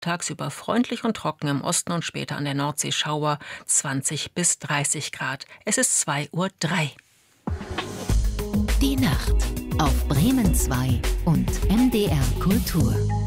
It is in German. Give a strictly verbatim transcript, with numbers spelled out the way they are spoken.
Tagsüber freundlich und trocken im Osten und später an der Nordsee Schauer, zwanzig bis dreißig Grad. Es ist zwei Uhr drei. Die Nacht auf Bremen zwei und M D R Kultur.